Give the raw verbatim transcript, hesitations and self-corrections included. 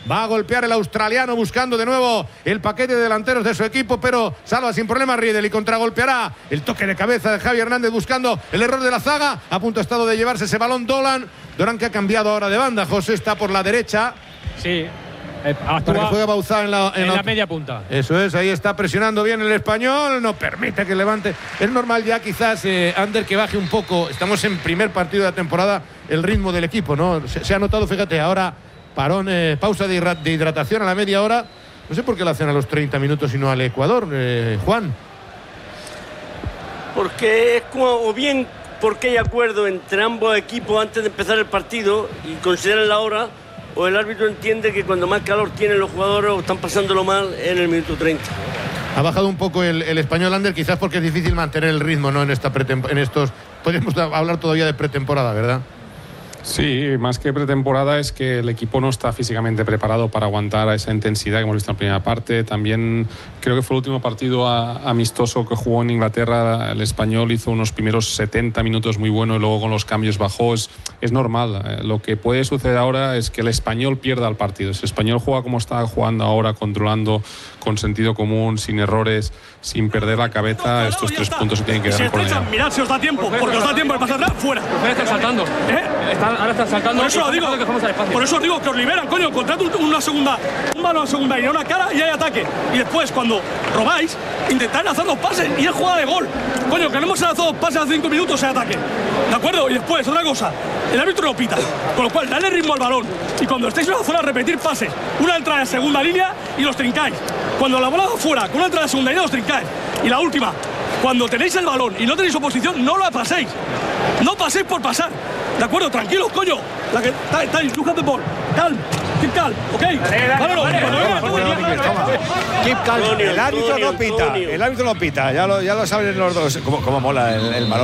Va a golpear el australiano buscando de nuevo el paquete de delanteros de su equipo, pero salva sin problema Riedel y contragolpeará. El toque de cabeza de Javi Hernández buscando el error de la zaga. A punto ha estado de llevarse ese balón Dolan. Dolan que ha cambiado ahora de banda. José está por la derecha. Sí. Eh, Para que juegue Bauzá en la, en en la, la media punta. Eso es, ahí está presionando bien el español. No permite que levante. Es normal ya quizás, eh, Ander, que baje un poco. Estamos en primer partido de la temporada, el ritmo del equipo, ¿no? Se, se ha notado, fíjate, ahora parón, eh, pausa de, de hidratación a la media hora. No sé por qué lo hacen a los treinta minutos y no al Ecuador, eh, Juan. Porque es como, o bien porque hay acuerdo entre ambos equipos antes de empezar el partido y consideran la hora, o el árbitro entiende que cuando más calor tienen los jugadores o están pasándolo mal en el minuto treinta. Ha bajado un poco el, el español, Ander, quizás porque es difícil mantener el ritmo, ¿no? En esta en estos. Podemos hablar todavía de pretemporada, ¿verdad? Sí, más que pretemporada es que el equipo no está físicamente preparado para aguantar esa intensidad que hemos visto en la primera parte. También creo que fue el último partido a, amistoso que jugó en Inglaterra. El español hizo unos primeros setenta minutos muy buenos y luego con los cambios bajó. Es, es normal. Eh, lo que puede suceder ahora es que el español pierda el partido. Si el español juega como está jugando ahora, controlando con sentido común, sin errores, sin perder la cabeza, estos tres puntos se tienen que dar con ella. Mirad si os da tiempo, porque os da tiempo, el pase atrás, fuera. Ustedes están saltando. ¿Eh? Están, ahora están saltando. Por eso lo digo, que por eso os digo que os liberan, coño, contrato una segunda, un balón a segunda y una cara y hay ataque. Y después, cuando robáis, intentad lanzar dos pases y es jugada de gol. Coño, que no hemos lanzado dos pases a cinco minutos en ataque. ¿De acuerdo? Y después, otra cosa, el árbitro no pita. Con lo cual, dale ritmo al balón. Y cuando estéis en la zona, repetir pases. Una entrada de segunda línea y los trincáis. Cuando la bola va fuera, con una entrada de segunda línea, los trincáis. Y la última, cuando tenéis el balón y no tenéis oposición, no la paséis. No paséis por pasar. ¿De acuerdo? Tranquilos, coño. La que estáis, look at the ball. Calm. Keep calm, ¿ok? Keep calm. El árbitro no pita. El árbitro no pita. Ya lo, ya lo saben los dos. Cómo, cómo mola el, el balón.